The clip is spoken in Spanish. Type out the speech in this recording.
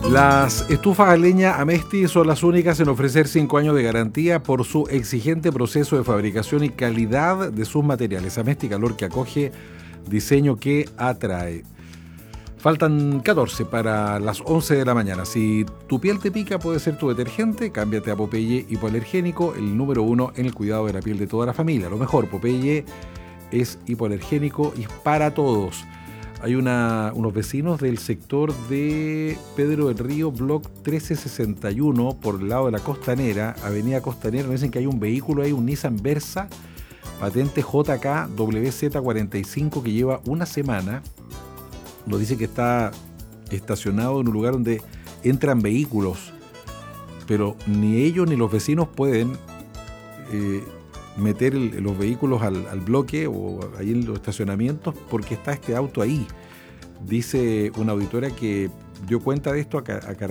Las estufas a leña Amesti son las únicas en ofrecer 5 años de garantía por su exigente proceso de fabricación y calidad de sus materiales. Amesti, calor que acoge, diseño que atrae. Faltan 14 para las 11 de la mañana. Si tu piel te pica, puede ser tu detergente. Cámbiate a Popeye hipoalergénico, el número 1 en el cuidado de la piel de toda la familia. Lo mejor, Popeye es hipoalergénico y para todos. Hay unos vecinos del sector de Pedro del Río, Block 1361, por el lado de la Costanera, Avenida Costanera. Me dicen que hay un vehículo ahí, un Nissan Versa, patente JK WZ45, que lleva una semana. Nos dice que está estacionado en un lugar donde entran vehículos, pero ni ellos ni los vecinos pueden meter los vehículos al bloque o ahí en los estacionamientos porque está este auto ahí. Dice una auditora que dio cuenta de esto a